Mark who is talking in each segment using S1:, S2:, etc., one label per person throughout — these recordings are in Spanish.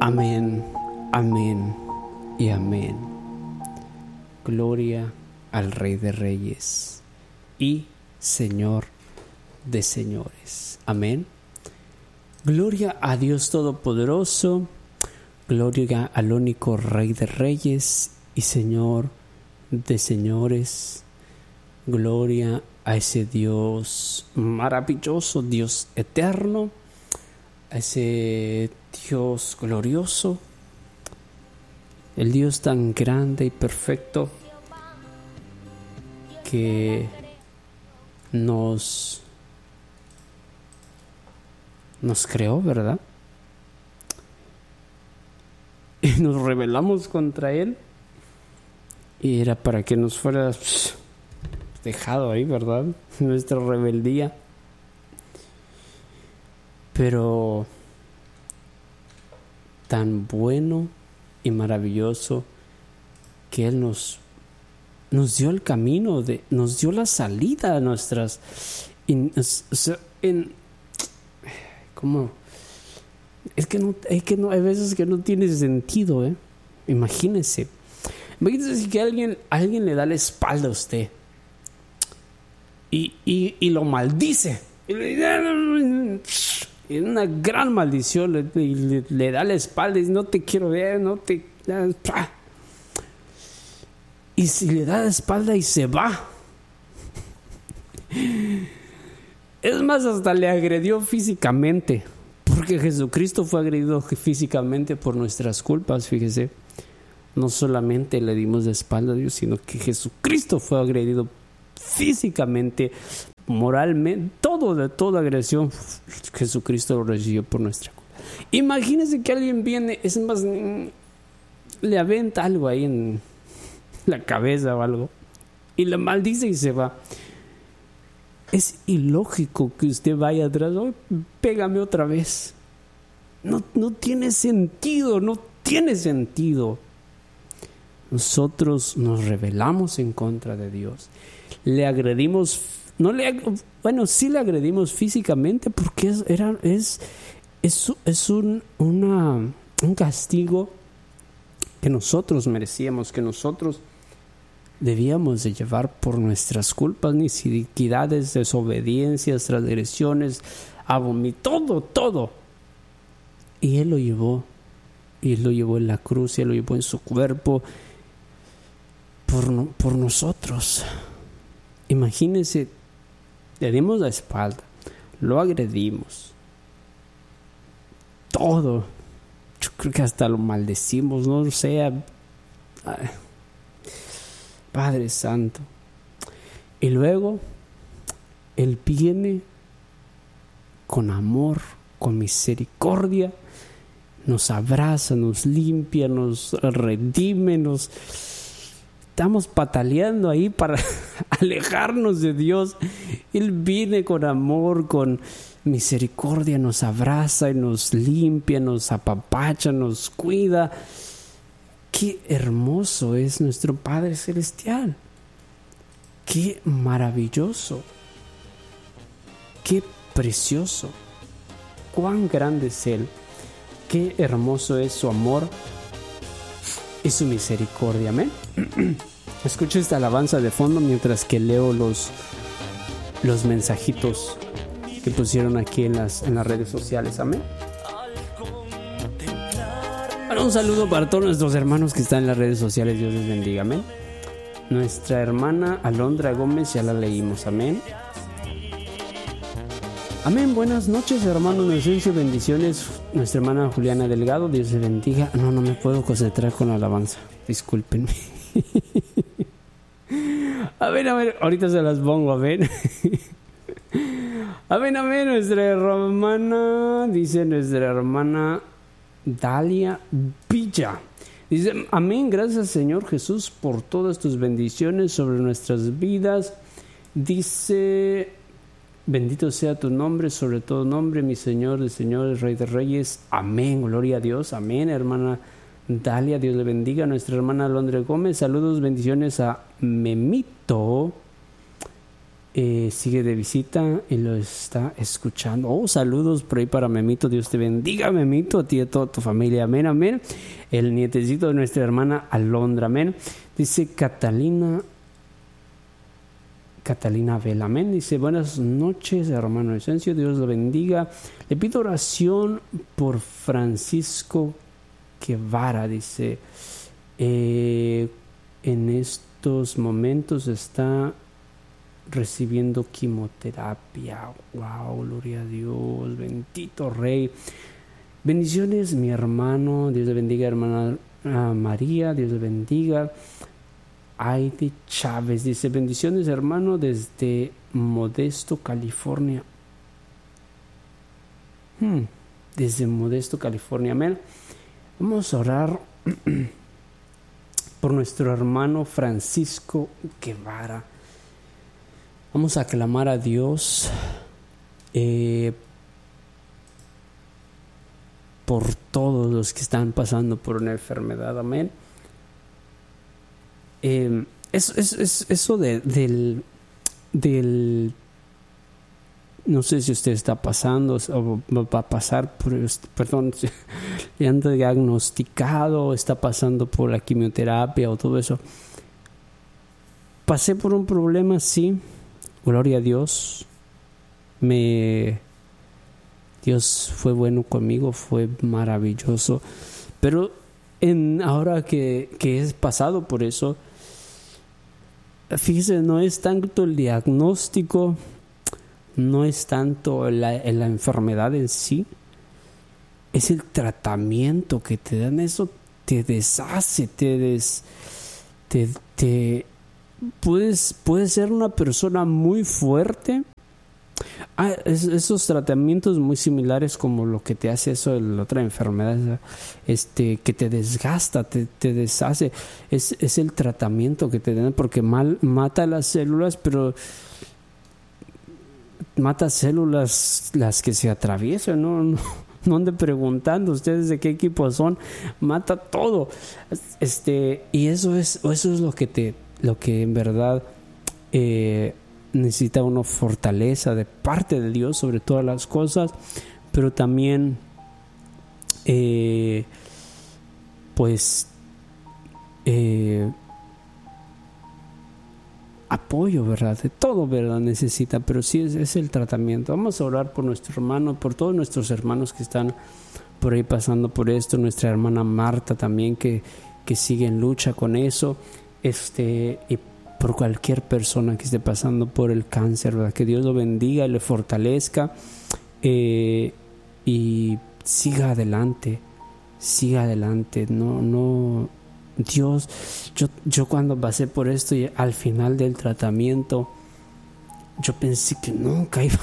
S1: Amén, amén y amén. Gloria al Rey de Reyes y Señor de señores. Amén. Gloria a Dios Todopoderoso. Gloria al único Rey de Reyes y Señor de señores. Gloria a ese Dios maravilloso, Dios eterno, a ese Dios glorioso, el Dios tan grande y perfecto que nos creó, ¿verdad? Y nos rebelamos contra Él y era para que nos fuera dejado ahí, ¿verdad? Nuestra rebeldía. Pero tan bueno y maravilloso que Él nos dio el camino, nos dio la salida a nuestras... ¿Cómo? Es que no, hay veces que no tiene sentido, ¿eh? Imagínese que alguien le da la espalda a usted y lo maldice. Y una gran maldición le da la espalda y dice, no te quiero ver, no te... Y si le da la espalda y se va. Es más, hasta le agredió físicamente. Porque Jesucristo fue agredido físicamente por nuestras culpas, fíjese. No solamente le dimos la espalda a Dios, sino que Jesucristo fue agredido físicamente, moralmente, toda agresión Jesucristo lo recibió por nuestra culpa. Imagínese que alguien viene, es más, le aventa algo ahí en la cabeza o algo y le maldice y se va. Es ilógico que usted vaya atrás, oh, pégame otra vez. No tiene sentido, no tiene sentido. Nosotros nos rebelamos en contra de Dios. Le agredimos, sí le agredimos físicamente porque es un castigo que nosotros merecíamos, que nosotros debíamos de llevar por nuestras culpas, iniquidades, desobediencias, transgresiones, todo. Y Él lo llevó en la cruz, y Él lo llevó en su cuerpo por nosotros. Imagínense, le dimos la espalda, lo agredimos, todo. Yo creo que hasta lo maldecimos, no sé. Padre Santo. Y luego Él viene con amor, con misericordia, nos abraza, nos limpia, nos redime, estamos pataleando ahí para alejarnos de Dios. Él viene con amor, con misericordia, nos abraza y nos limpia, nos apapacha, nos cuida. Qué hermoso es nuestro Padre Celestial. Qué maravilloso. Qué precioso. Cuán grande es Él. Qué hermoso es su amor y su misericordia. Amén. Escucho esta alabanza de fondo mientras que leo los mensajitos que pusieron aquí en las redes sociales. Amén. Bueno, un saludo para todos nuestros hermanos que están en las redes sociales. Dios les bendiga. Amén. Nuestra hermana Alondra Gómez ya la leímos. Amén. Amén. Buenas noches, hermanos de esencia. Bendiciones. Nuestra hermana Juliana Delgado. Dios les bendiga. No me puedo concentrar con la alabanza. Discúlpenme. A ver. Ahorita se las pongo. A ver. Amén. Nuestra hermana. Dice nuestra hermana Dalia Villa. Dice, amén, gracias Señor Jesús por todas tus bendiciones sobre nuestras vidas. Dice, bendito sea tu nombre, sobre todo nombre, mi Señor de señores, Rey de reyes. Amén, gloria a Dios. Amén, hermana Dalia, Dios le bendiga. Nuestra hermana Alondra Gómez, saludos, bendiciones a Memito. sigue de visita y lo está escuchando. Saludos por ahí para Memito. Dios te bendiga, Memito, a ti y a toda tu familia. Amén, amén. El nietecito de nuestra hermana Alondra, amén. Dice Catalina Vela, amén. Dice, buenas noches, hermano Esencio, Dios lo bendiga. Le pido oración por Francisco Guevara. Dice, en estos momentos está recibiendo quimioterapia. Wow, gloria a Dios, bendito Rey. Bendiciones, mi hermano. Dios le bendiga, hermana María. Dios le bendiga. Aide Chávez dice, bendiciones, hermano, desde Modesto, California. Desde Modesto, California, amén. Vamos a orar por nuestro hermano Francisco Guevara. Vamos a clamar a Dios por todos los que están pasando por una enfermedad, amén. Eso del no sé si usted está pasando o va a pasar por, perdón, le han diagnosticado, está pasando por la quimioterapia o todo eso. Pasé por un problema, sí, gloria a Dios. Dios fue bueno conmigo, fue maravilloso, pero ahora que he pasado por eso, fíjese, no es tanto el diagnóstico, no es tanto la enfermedad en sí, es el tratamiento que te dan. Eso te deshace, puedes ser una persona muy fuerte. Esos tratamientos muy similares como lo que te hace eso de la otra enfermedad, que te desgasta, te deshace, es el tratamiento que te dan, porque mata las células, pero mata células las que se atraviesan, no ande preguntando ustedes de qué equipo son, mata todo, y eso es lo que en verdad necesita uno fortaleza de parte de Dios sobre todas las cosas, pero también apoyo, ¿verdad? De todo, ¿verdad? Necesita, pero sí es el tratamiento. Vamos a orar por nuestro hermano, por todos nuestros hermanos que están por ahí pasando por esto, nuestra hermana Marta también que sigue en lucha con eso, y por cualquier persona que esté pasando por el cáncer, ¿verdad? Que Dios lo bendiga y le fortalezca, y siga adelante, no Dios, yo cuando pasé por esto y al final del tratamiento, yo pensé que nunca iba a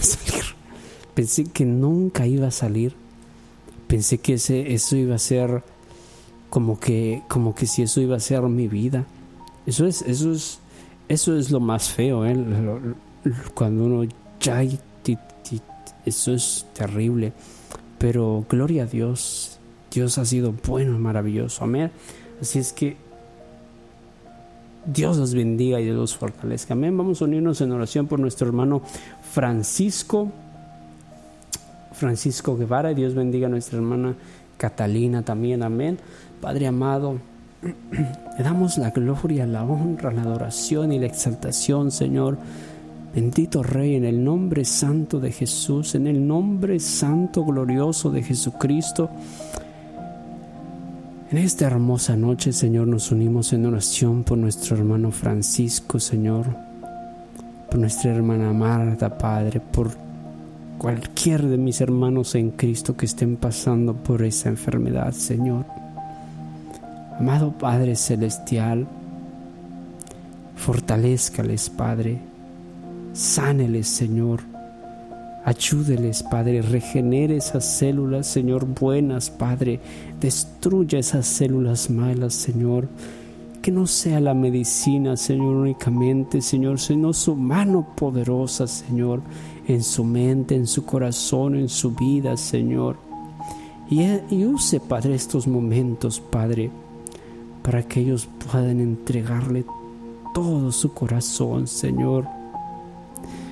S1: salir, pensé que eso iba a ser como que si eso iba a ser mi vida. Eso es lo más feo, cuando uno ya eso es terrible, pero gloria a Dios, Dios ha sido bueno y maravilloso, amén. Así es que Dios los bendiga y Dios los fortalezca, amén. Vamos a unirnos en oración por nuestro hermano Francisco Guevara, y Dios bendiga a nuestra hermana Catalina también, amén. Padre amado, le damos la gloria, la honra, la adoración y la exaltación, Señor. Bendito Rey, en el nombre santo de Jesús, en el nombre santo glorioso de Jesucristo. En esta hermosa noche, Señor, nos unimos en oración por nuestro hermano Francisco, Señor, por nuestra hermana Marta, Padre, por cualquier de mis hermanos en Cristo que estén pasando por esa enfermedad, Señor. Amado Padre Celestial, fortalézcales, Padre, sáneles, Señor, ayúdeles, Padre, regenere esas células, Señor, buenas, Padre, destruya esas células malas, Señor, que no sea la medicina, Señor, únicamente, Señor, sino su mano poderosa, Señor, en su mente, en su corazón, en su vida, Señor, y use, Padre, estos momentos, Padre, para que ellos puedan entregarle todo su corazón, Señor.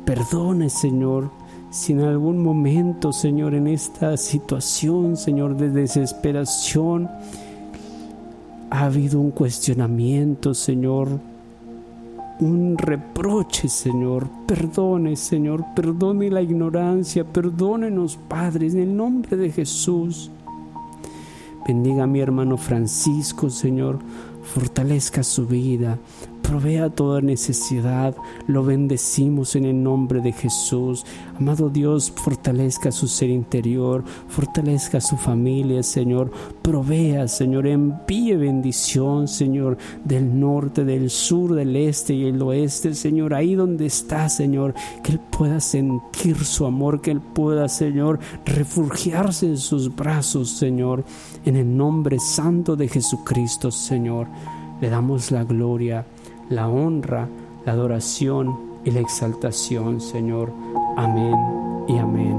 S1: perdone, Señor, si en algún momento, Señor, en esta situación, Señor, de desesperación, ha habido un cuestionamiento, Señor, un reproche, Señor. Perdone, Señor, perdone la ignorancia, perdónenos, Padre, en el nombre de Jesús. Bendiga a mi hermano Francisco, Señor, fortalezca su vida, provea toda necesidad, lo bendecimos en el nombre de Jesús. Amado Dios, fortalezca su ser interior, fortalezca su familia, Señor, provea, Señor, envíe bendición, Señor, del norte, del sur, del este y el oeste, Señor, ahí donde está, Señor, que Él pueda sentir su amor, que Él pueda, Señor, refugiarse en sus brazos, Señor, en el nombre santo de Jesucristo, Señor. Le damos la gloria, la honra, la adoración y la exaltación, Señor. Amén y amén.